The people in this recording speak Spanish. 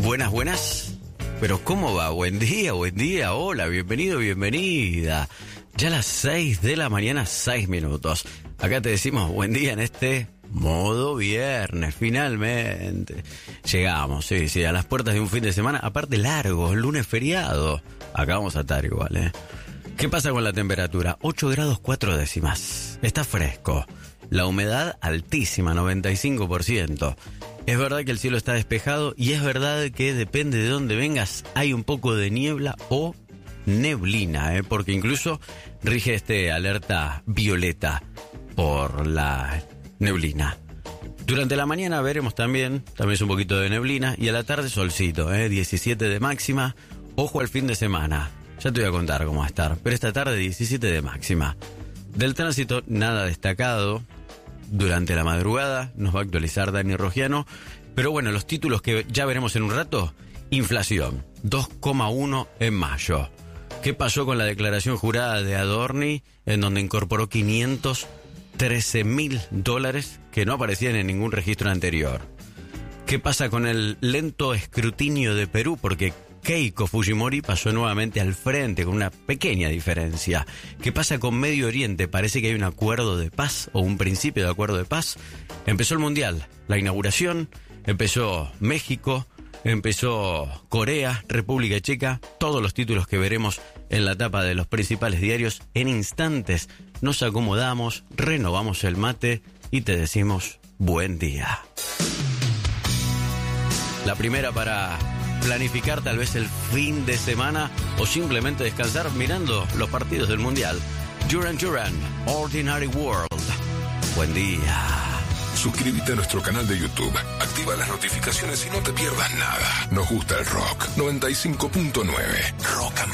Buenas, buenas. Pero ¿cómo va? Buen día, hola, bienvenido, bienvenida. Ya a las 6 de la mañana, 6 minutos. Acá te decimos buen día en este modo viernes, finalmente. Llegamos, sí, a las puertas de un fin de semana, aparte largo, lunes feriado. Acá vamos a estar igual, ¿eh? ¿Qué pasa con la temperatura? 8 grados 4 décimas. Está fresco. La humedad altísima, 95%. Es verdad que el cielo está despejado y es verdad que depende de dónde vengas, hay un poco de niebla o neblina, porque incluso rige alerta violeta por la neblina. Durante la mañana veremos también es un poquito de neblina y a la tarde solcito, 17 de máxima. Ojo al fin de semana, ya te voy a contar cómo va a estar, pero esta tarde 17 de máxima. Del tránsito nada destacado. Durante la madrugada nos va a actualizar Dani Rogiano. Pero bueno, los títulos que ya veremos en un rato. Inflación, 2,1 en mayo. ¿Qué pasó con la declaración jurada de Adorni, en donde incorporó $513.000 que no aparecían en ningún registro anterior? ¿Qué pasa con el lento escrutinio de Perú? Porque Keiko Fujimori pasó nuevamente al frente con una pequeña diferencia. ¿Qué pasa con Medio Oriente? Parece que hay un acuerdo de paz o un principio de acuerdo de paz. Empezó el Mundial, la inauguración, empezó México, empezó Corea, República Checa, todos los títulos que veremos en la tapa de los principales diarios. En instantes nos acomodamos, renovamos el mate y te decimos buen día. La primera para planificar tal vez el fin de semana o simplemente descansar mirando los partidos del Mundial. Duran Duran, Ordinary World. Buen día. Suscríbete a nuestro canal de YouTube, activa las notificaciones y no te pierdas nada. Nos gusta el rock. 95.9 Rock and